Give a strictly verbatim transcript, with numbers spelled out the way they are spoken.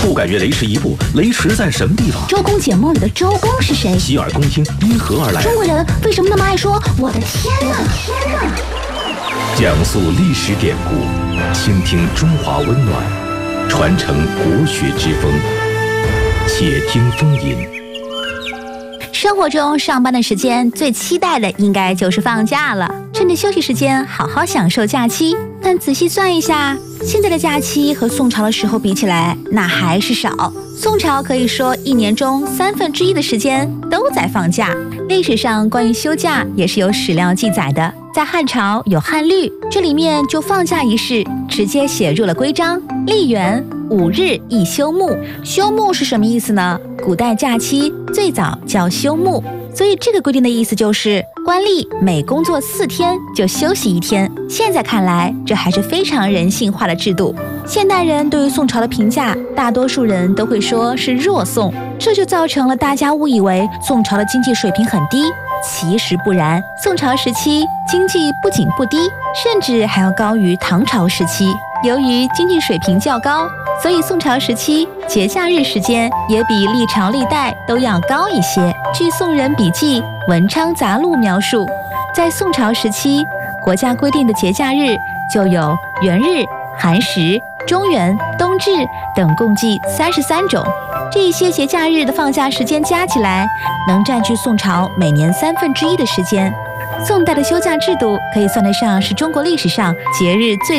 不敢越雷池一步，雷池在什么地方？ 周公解梦里的周公是谁？ 洗耳恭听，因何而来？ 中国人为什么那么爱说我的天哪？天哪！ 讲述历史典故，倾听中华温暖，传承国学之风。且听风吟。 生活中上班的时间最期待的应该就是放假了，趁着休息时间好好享受假期。但仔细算一下，现在的假期和宋朝的时候比起来，那还是少。宋朝可以说一年中三分之一的时间都在放假。历史上关于休假也是有史料记载的，在汉朝有汉律，这里面就放假一事直接写入了规章。历元五日一休沐，休沐是什么意思呢？古代假期最早叫休沐，所以这个规定的意思就是官吏每工作四天就休息一天。现在看来，这还是非常人性化的制度。现代人对于宋朝的评价，大多数人都会说是弱宋，这就造成了大家误以为宋朝的经济水平很低。其实不然，宋朝时期经济不仅不低，甚至还要高于唐朝时期。由于经济水平较高，所以宋朝时期节假日时间也比历朝历代都要高一些。据《宋人笔记·文昌杂录》描述，在宋朝时期，国家规定的节假日就有元日、寒食、中元、冬至等，共计三十三种。这一些节假日的放假时间加起来，能占据宋朝每年三分之一的时间。宋代的休假制度可以算得上是中国历史上节日最